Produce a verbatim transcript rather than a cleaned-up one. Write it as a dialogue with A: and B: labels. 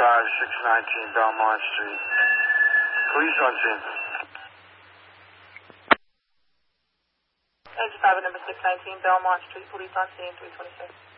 A: five, six nineteen Belmont Street. Police on scene.
B: Engine five, number six nineteen Belmont Street, police on scene, three twenty-six.